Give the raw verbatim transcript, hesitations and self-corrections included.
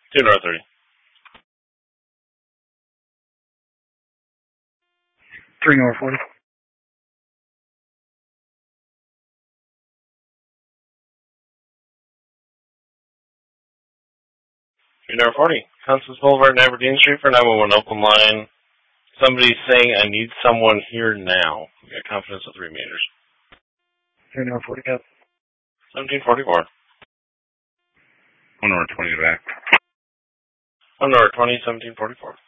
Two North thirty. Three North forty. Three North forty. Constance Boulevard and Aberdeen Street for nine one one open line. Somebody's saying I need someone here now. We got confidence of three meters. Three North forty. Yep. Seventeen forty four. One North twenty to back. One North twenty. Seventeen forty four.